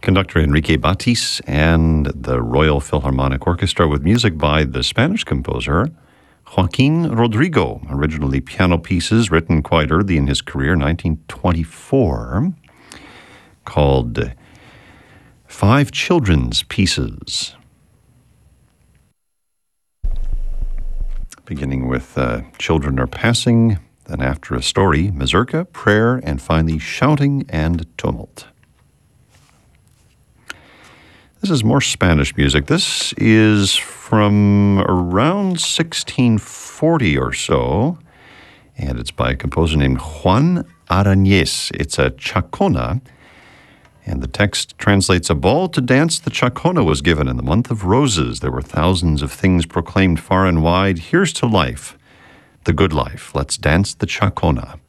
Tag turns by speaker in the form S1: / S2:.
S1: Conductor Enrique Batis and the Royal Philharmonic Orchestra with music by the Spanish composer Joaquin Rodrigo, originally piano pieces written quite early in his career, 1924, called Five Children's Pieces. Beginning with Children Are Passing, then after a story, Mazurka, prayer, and finally shouting and tumult. This is more Spanish music. This is from around 1640 or so, and it's by a composer named Juan Arañez. It's a chacona, and the text translates, "A ball to dance the chacona was given in the month of roses. There were thousands of things proclaimed far and wide. Here's to life, the good life. Let's dance the chacona."